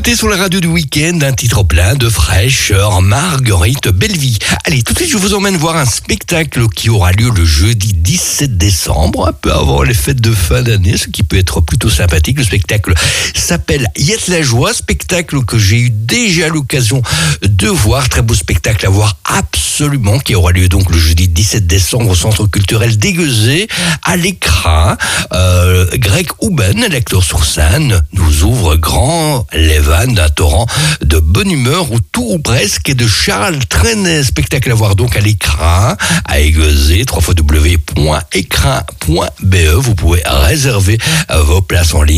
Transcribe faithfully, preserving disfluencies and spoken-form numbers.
écoutez sur la radio du week-end un titre plein de fraîcheur, Marguerite Belleville. Allez, tout de suite, je vous emmène voir un spectacle qui aura lieu le jeudi dix-sept décembre, un peu avant les fêtes de fin d'année, ce qui peut être plutôt sympathique. Le spectacle s'appelle Yette la joie, spectacle que j'ai eu déjà l'occasion de voir. Très beau spectacle à voir absolument, qui aura lieu donc le jeudi dix-sept décembre au Centre culturel d'Aiguezé, à l'écran. Euh, Greg Houben, l'acteur sur scène, nous ouvre grand les vannes d'un torrent de bonne humeur ou tout ou presque et de Charles Trenet. Spectacle à voir donc à l'écran à Aiguezé, w w w point écran point b e. Vous pouvez réserver vos places en ligne